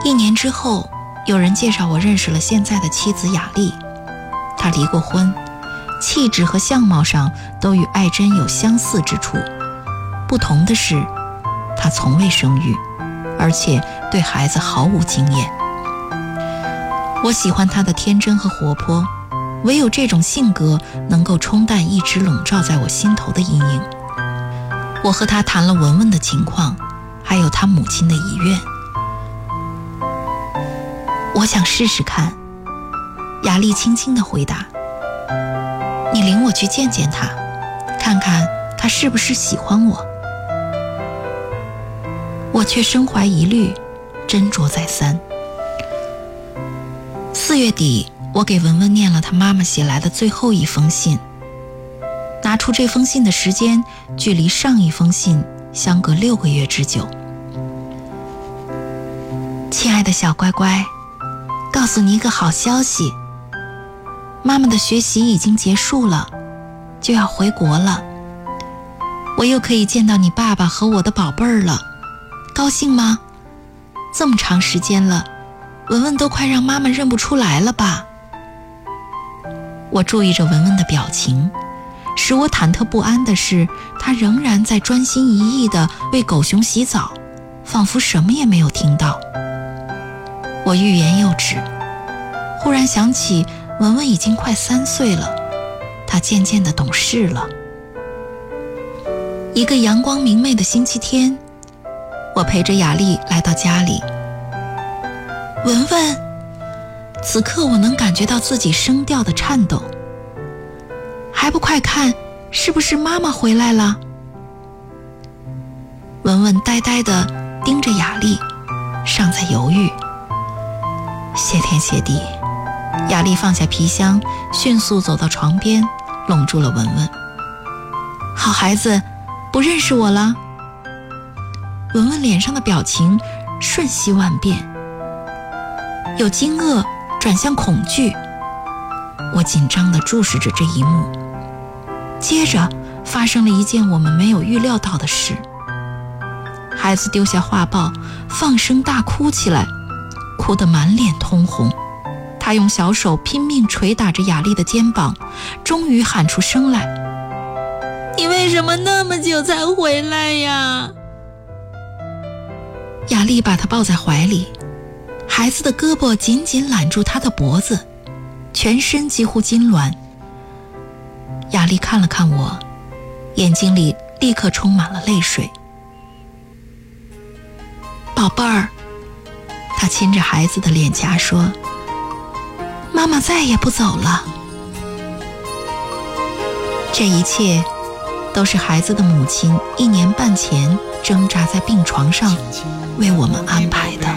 1年之后，有人介绍我认识了现在的妻子雅丽。她离过婚，气质和相貌上都与爱珍有相似之处，不同的是她从未生育，而且对孩子毫无经验。我喜欢她的天真和活泼，唯有这种性格能够冲淡一直笼罩在我心头的阴影。我和她谈了文文的情况，还有她母亲的遗愿。我想试试看，雅丽轻轻地回答，你领我去见见她，看看她是不是喜欢我。我却身怀疑虑，斟酌再三。4月底，我给文文念了她妈妈写来的最后一封信。拿出这封信的时间，距离上一封信相隔6个月之久。亲爱的小乖乖，告诉你一个好消息，妈妈的学习已经结束了，就要回国了。我又可以见到你爸爸和我的宝贝儿了，高兴吗？这么长时间了，文文都快让妈妈认不出来了吧？我注意着文文的表情，使我忐忑不安的是，她仍然在专心一意地为狗熊洗澡，仿佛什么也没有听到。我欲言又止，忽然想起文文已经快3岁了，她渐渐地懂事了。一个阳光明媚的星期天，我陪着雅丽来到家里。文文，此刻我能感觉到自己声调的颤抖。还不快看，是不是妈妈回来了？文文呆呆地盯着雅丽，尚在犹豫。谢天谢地，雅丽放下皮箱，迅速走到床边，拢住了文文。好孩子，不认识我了？文文脸上的表情瞬息万变，有惊愕转向恐惧。我紧张地注视着这一幕。接着发生了一件我们没有预料到的事，孩子丢下画报，放声大哭起来，哭得满脸通红。他用小手拼命捶打着雅丽的肩膀，终于喊出声来，你为什么那么久才回来呀？雅丽把他抱在怀里，孩子的胳膊紧紧揽住他的脖子，全身几乎痉挛。雅丽看了看我，眼睛里立刻充满了泪水。宝贝儿，她亲着孩子的脸颊说，妈妈再也不走了。这一切都是孩子的母亲1年半前挣扎在病床上为我们安排的。